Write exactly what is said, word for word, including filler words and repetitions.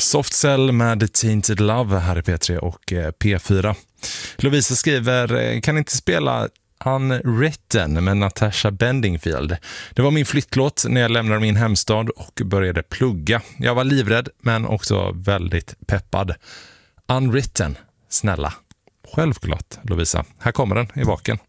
Soft Cell med Tainted Love här i P tre och P fyra. Lovisa skriver, kan inte spela Unwritten med Natasha Bedingfield. Det var min flyttlåt när jag lämnade min hemstad och började plugga. Jag var livrädd men också väldigt peppad. Unwritten, snälla. Självklart, Lovisa. Här kommer den i vaken.